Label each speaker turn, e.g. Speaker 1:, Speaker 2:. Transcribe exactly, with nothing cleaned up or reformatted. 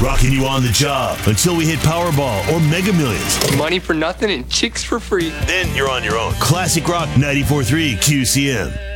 Speaker 1: Rocking you on the job until we hit Powerball or Mega Millions.
Speaker 2: Money for nothing and chicks for free.
Speaker 1: Then you're on your own. Classic Rock ninety-four point three Q C M.